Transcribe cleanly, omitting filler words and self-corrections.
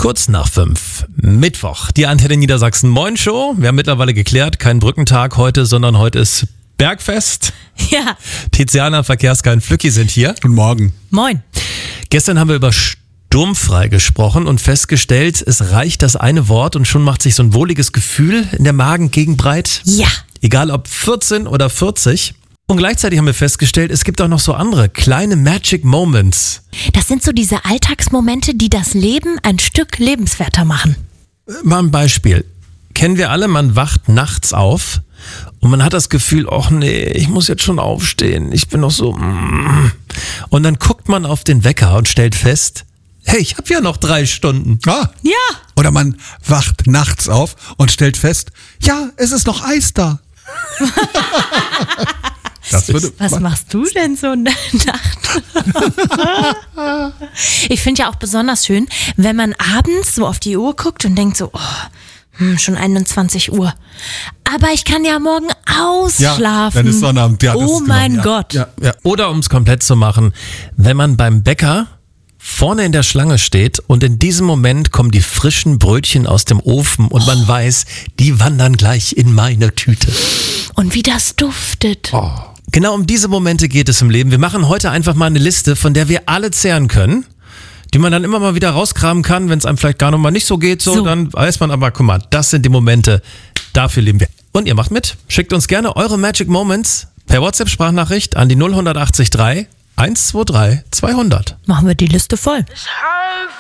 Kurz nach 5, Mittwoch, die Antenne Niedersachsen Moin Show. Wir haben mittlerweile geklärt, kein Brückentag heute, sondern heute ist Bergfest. Ja. Tiziana, Verkehrskein, Flücki sind hier. Guten Morgen. Moin. Gestern haben wir über sturmfrei gesprochen und festgestellt, es reicht das eine Wort und schon macht sich so ein wohliges Gefühl in der Magengegend breit. Ja. Egal ob 14 oder 40. Und gleichzeitig haben wir festgestellt, es gibt auch noch so andere kleine Magic Moments. Das sind so diese Alltagsmomente, die das Leben ein Stück lebenswerter machen. Mal ein Beispiel. Kennen wir alle, man wacht nachts auf und man hat das Gefühl, ach nee, ich muss jetzt schon aufstehen, ich bin noch so... Und dann guckt man auf den Wecker und stellt fest, hey, ich habe ja noch 3 Stunden. Ah. Ja. Oder man wacht nachts auf und stellt fest, ja, es ist noch Eis da. Was machst du denn so in der Nacht? Ich finde ja auch besonders schön, wenn man abends so auf die Uhr guckt und denkt so, schon 21 Uhr. Aber ich kann ja morgen ausschlafen. Ja, dann ist Sonnabend. Ja, das oh ist mein genau, Gott. Ja. Oder um es komplett zu machen, wenn man beim Bäcker vorne in der Schlange steht und in diesem Moment kommen die frischen Brötchen aus dem Ofen und man weiß, die wandern gleich in meine Tüte. Und wie das duftet. Oh. Genau um diese Momente geht es im Leben. Wir machen heute einfach mal eine Liste, von der wir alle zehren können, die man dann immer mal wieder rauskramen kann, wenn es einem vielleicht gar noch mal nicht so geht. So, dann weiß man aber, guck mal, das sind die Momente, dafür leben wir. Und ihr macht mit. Schickt uns gerne eure Magic Moments per WhatsApp-Sprachnachricht an die 0183 123 200. Machen wir die Liste voll.